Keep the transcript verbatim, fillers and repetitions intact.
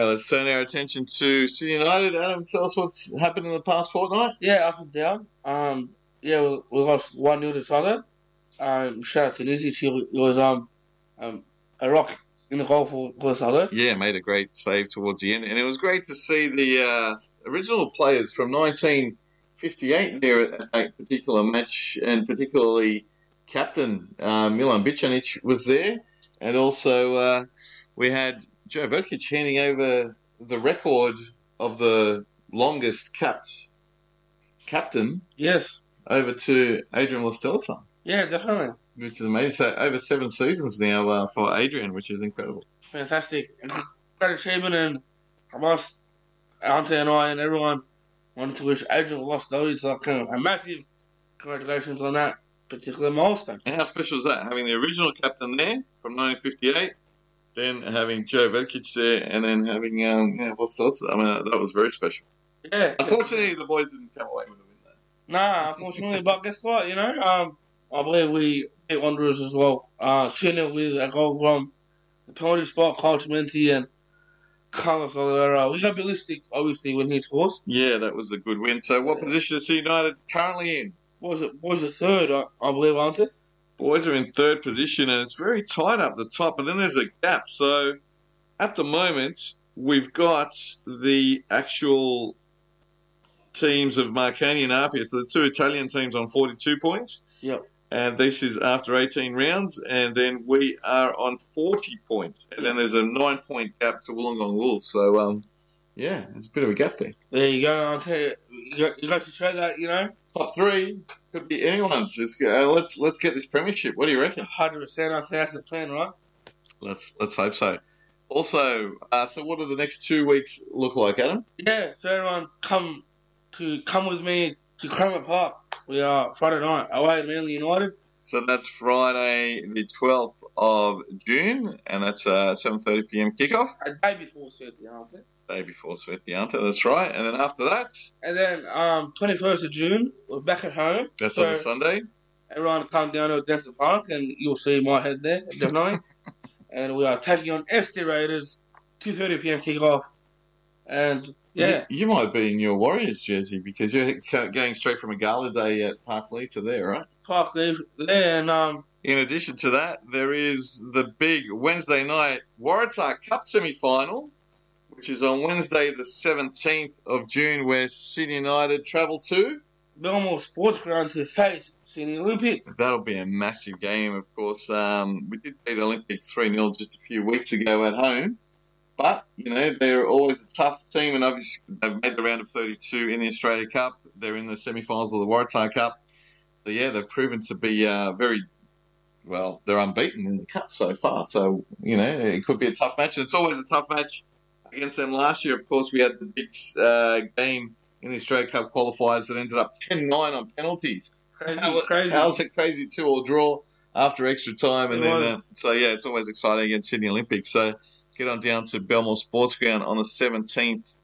let's turn our attention to Sydney United. Adam, tell us what's happened in the past fortnight. Yeah, up and down. Um, yeah, we, we lost one nil to Southern. Um, shout out to Nizzy. She was um, um, a rock in the goal for, for Southern. Yeah, made a great save towards the end. And it was great to see the uh, original players from nineteen fifty-eight there at that particular match, and particularly captain uh, Milan Bicanic was there. And also uh, we had Joe Verkic handing over the record of the longest capped captain Yes. over to Adrian Lostelson, Yeah, definitely. which is amazing. So over seven seasons now uh, for Adrian, which is incredible. Fantastic. Great achievement, and from us, Ante and I and everyone wanted to wish Adrian Lostelson so kind of a massive congratulations on that particular milestone. And how special is that? Having the original captain there from nineteen fifty-eight, then having Joe Verkic there, and then having, um, yeah, what's else? I mean, that was very special. Yeah. Unfortunately, the boys didn't come away with a win, though. Nah, unfortunately, but guess what? You know, um, I believe we beat Wanderers as well. Uh, two nil with a goal from the penalty spot, Kyle Chimenti and Carlos Oliveira. We got ballistic, obviously, when he scores. Yeah, that was a good win. So what position is Sydney United currently in? What was it? What was the third? I, I believe, aren't it? Boys are in third position, and it's very tight up the top, but then there's a gap. So at the moment, we've got the actual teams of Marconi and Apia, so the two Italian teams on forty-two points. Yep. And this is after eighteen rounds, and then we are on forty points. And then there's a nine-point gap to Wollongong Wolves. So, um, yeah, there's a bit of a gap there. There you go. I'll tell you, you got, you got to show that, you know. Top three could be anyone's. Just uh, let's let's get this premiership. What do you reckon? one hundred percent. I say that's the plan, right? Let's let's hope so. Also, uh, so what do the next two weeks look like, Adam? Yeah, so everyone come to come with me to Cromer Park. We are Friday night away at Manly United. So that's Friday the twelfth of June, and that's a seven thirty p.m. kickoff. A day before Thursday, aren't it? Day before Svetianta, that's right. And then after that, And then um, twenty-first of June, we're back at home. that's So on a Sunday. everyone come down to Denison Park and you'll see my head there, definitely. And we are taking on S D Raiders, two thirty p.m. kickoff. And yeah, You, you might be in your Warriors jersey because you're going straight from a gala day at Parklea to there, right? Park Leaf there. And um, In addition to that, there is the big Wednesday night Waratah Cup semi-final, which is on Wednesday the seventeenth of June, where Sydney United travel to. Belmore Sports Ground to face Sydney Olympic. That'll be a massive game, of course. Um, we did beat Olympic three nil just a few weeks ago at home. But, you know, they're always a tough team, and obviously they've made the round of thirty-two in the Australia Cup. They're in the semi-finals of the Waratah Cup. So, yeah, they've proven to be uh, very, well, they're unbeaten in the Cup so far. So, you know, it could be a tough match. It's always a tough match against them. Last year, of course, we had the big uh, game in the Australia Cup qualifiers that ended up ten nine on penalties. Crazy, How, crazy. How's it crazy two-all draw after extra time? And It then, was. uh, so, yeah, it's always exciting against Sydney Olympics. So, get on down to Belmore Sports Ground on the seventeenth